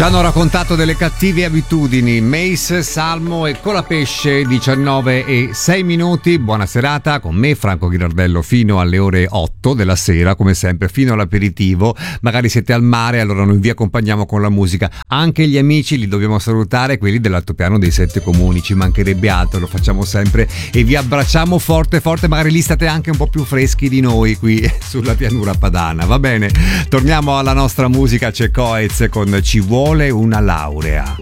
Ci hanno raccontato delle cattive abitudini. Mace, Salmo e Colapesce, 19:06. Buona serata con me, Franco Ghirardello, fino alle ore 8 della sera, come sempre, fino all'aperitivo. Magari siete al mare, allora noi vi accompagniamo con la musica. Anche gli amici li dobbiamo salutare, quelli dell'altopiano dei 7 comuni, ci mancherebbe altro, lo facciamo sempre e vi abbracciamo forte forte. Magari lì state anche un po' più freschi di noi qui sulla pianura padana. Va bene, torniamo alla nostra musica. C'è Coez con Ci vuole una laurea.